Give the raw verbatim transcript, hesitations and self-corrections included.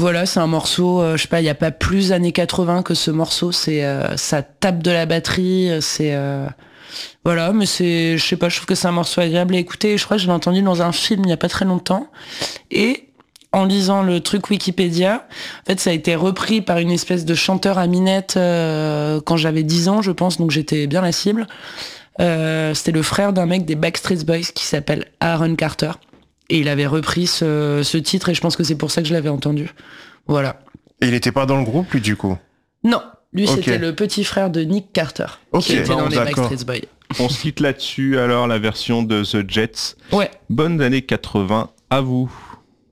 voilà, c'est un morceau, euh, je sais pas, il n'y a pas plus années quatre-vingts que ce morceau, c'est euh, ça tape de la batterie, c'est... Euh, voilà, mais c'est, je sais pas, je trouve que c'est un morceau agréable à écouter, je crois que je l'ai entendu dans un film il n'y a pas très longtemps, et en lisant le truc Wikipédia, en fait ça a été repris par une espèce de chanteur à minette euh, quand j'avais dix ans je pense, donc j'étais bien la cible. Euh, c'était le frère d'un mec des Backstreet Boys qui s'appelle Aaron Carter, et il avait repris ce, ce titre, et je pense que c'est pour ça que je l'avais entendu. Voilà. Et il était pas dans le groupe lui du coup? Non, lui Ok. c'était le petit frère de Nick Carter, Ok, qui était bon, dans les d'accord. Backstreet Boys. On se quitte là-dessus, alors, la version de The Jets. Ouais. Bonnes années quatre-vingts à vous.